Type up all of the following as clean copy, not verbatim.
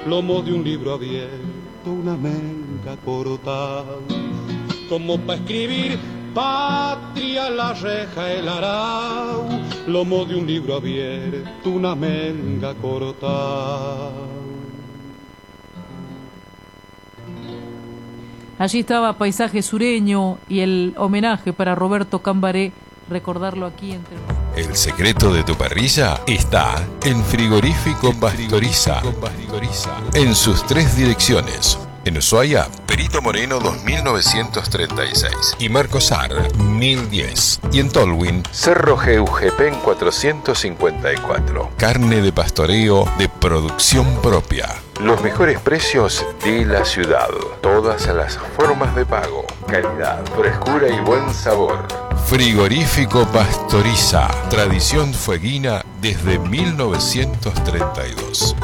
lomo de un libro abierto, una menga cortada, como para escribir patria, la reja, el arau, lomo de un libro abierto, una menga cortada. Allí estaba Paisaje Sureño y el homenaje para Roberto Cambaré, recordarlo aquí entre nosotros. El secreto de tu parrilla está en Frigorífico Pastoriza, en sus 3 direcciones. En Ushuaia, Perito Moreno 2936 y Marcos Ar 1010. Y en Tolwyn, Cerro Geujepen 454. Carne de pastoreo de producción propia. Los mejores precios de la ciudad. Todas las formas de pago. Calidad, frescura y buen sabor. Frigorífico Pastoriza. Tradición fueguina desde 1932.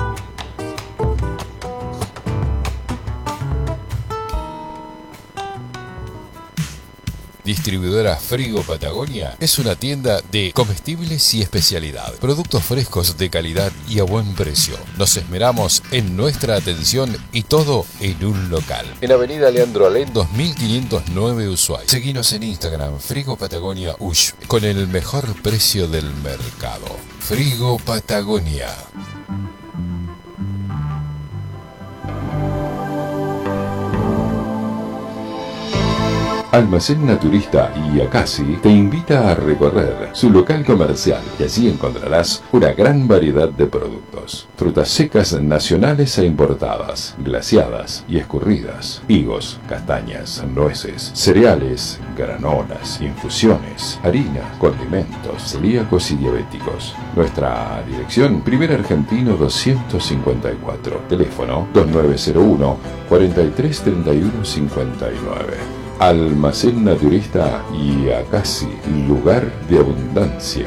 Distribuidora Frigo Patagonia es una tienda de comestibles y especialidad. Productos frescos de calidad y a buen precio. Nos esmeramos en nuestra atención y todo en un local. En Avenida Leandro Alén 2509 Ushuaia. Seguinos en Instagram Frigo Patagonia Ush con el mejor precio del mercado. Frigo Patagonia. Almacén Naturista Iacasi te invita a recorrer su local comercial y allí encontrarás una gran variedad de productos. Frutas secas nacionales e importadas, glaseadas y escurridas, higos, castañas, nueces, cereales, granolas, infusiones, harina, condimentos, celíacos y diabéticos. Nuestra dirección, Primer Argentino 254, teléfono 2901 433159. Almacén Naturista Iacasi, lugar de abundancia.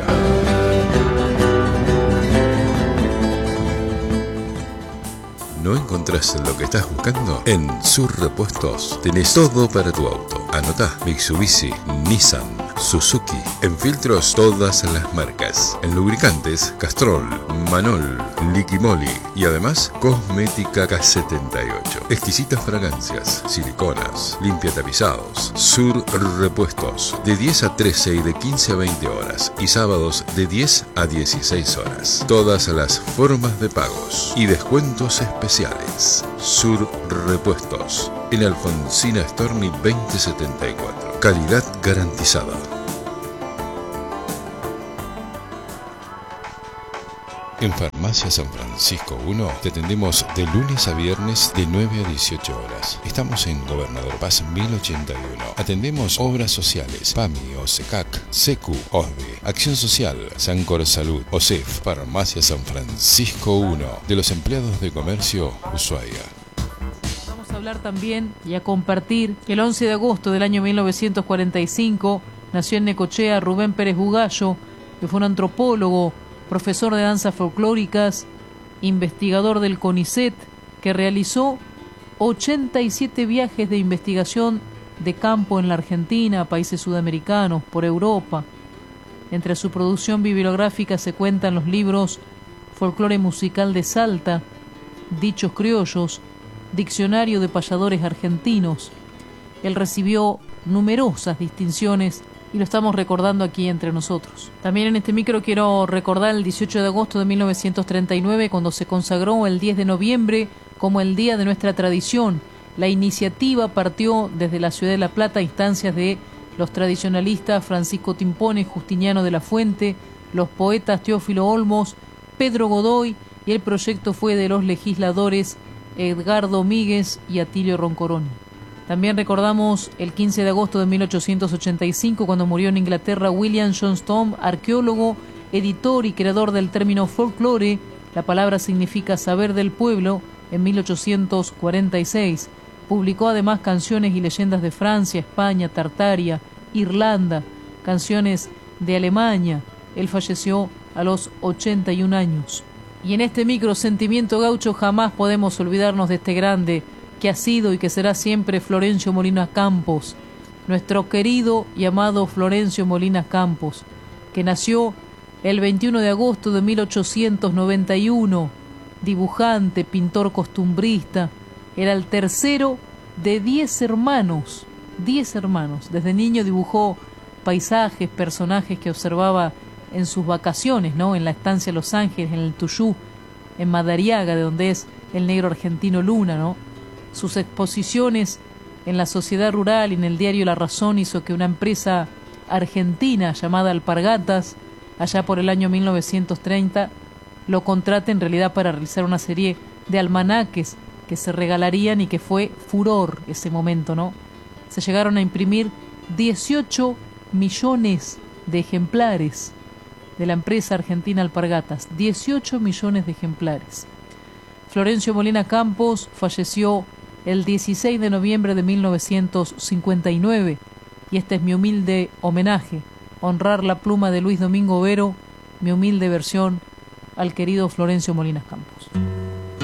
¿No encontrás lo que estás buscando? En Sur Repuestos tenés todo para tu auto. Anotá: Mitsubishi, Nissan, Suzuki. En filtros, todas las marcas. En lubricantes, Castrol, Manol, Liquimoli. Y además, cosmética K78. Exquisitas fragancias, siliconas, limpia tapizados. Sur Repuestos. De 10 a 13 y de 15 a 20 horas. Y sábados de 10 a 16 horas. Todas las formas de pagos y descuentos especiales. Sur Repuestos. En Alfonsina Storni 2074. Calidad garantizada. En Farmacia San Francisco 1 te atendemos de lunes a viernes de 9 a 18 horas. Estamos en Gobernador Paz 1081. Atendemos obras sociales, PAMI, OSECAC, SECU, OSBE, Acción Social, Sancor Salud, OSEF. Farmacia San Francisco 1, de los empleados de comercio Ushuaia. Vamos a hablar también y a compartir que el 11 de agosto del año 1945 nació en Necochea Rubén Pérez Bugallo, que fue un antropólogo, profesor de danzas folclóricas, investigador del CONICET, que realizó 87 viajes de investigación de campo en la Argentina, países sudamericanos, por Europa. Entre su producción bibliográfica se cuentan los libros Folclore musical de Salta, Dichos criollos, Diccionario de payadores argentinos. Él recibió numerosas distinciones y lo estamos recordando aquí entre nosotros. También en este micro quiero recordar el 18 de agosto de 1939, cuando se consagró el 10 de noviembre como el Día de nuestra tradición. La iniciativa partió desde la ciudad de La Plata a instancias de los tradicionalistas Francisco Timpone, Justiniano de la Fuente, los poetas Teófilo Olmos, Pedro Godoy, y el proyecto fue de los legisladores Edgardo Míguez y Atilio Roncoroni. También recordamos el 15 de agosto de 1885, cuando murió en Inglaterra William Johnstone, arqueólogo, editor y creador del término folclore. La palabra significa saber del pueblo. En 1846 publicó además canciones y leyendas de Francia, España, Tartaria, Irlanda, canciones de Alemania. Él falleció a los 81 años. Y en este micro Sentimiento Gaucho jamás podemos olvidarnos de este grande que ha sido y que será siempre Florencio Molina Campos, nuestro querido y amado Florencio Molina Campos, que nació el 21 de agosto de 1891, dibujante, pintor costumbrista. Era el tercero de 10 hermanos. 10 hermanos. Desde niño dibujó paisajes, personajes que observaba en sus vacaciones, ¿no? En la estancia Los Ángeles, en el Tuyú, en Madariaga, de donde es el negro argentino Luna, ¿no? Sus exposiciones en la Sociedad Rural y en el diario La Razón hizo que una empresa argentina llamada Alpargatas, allá por el año 1930, lo contrate en realidad para realizar una serie de almanaques que se regalarían y que fue furor ese momento, ¿no? Se llegaron a imprimir 18 millones de ejemplares de la empresa argentina Alpargatas, 18 millones de ejemplares. Florencio Molina Campos falleció el 16 de noviembre de 1959 y este es mi humilde homenaje, honrar la pluma de Luis Domingo Vero, mi humilde versión al querido Florencio Molina Campos.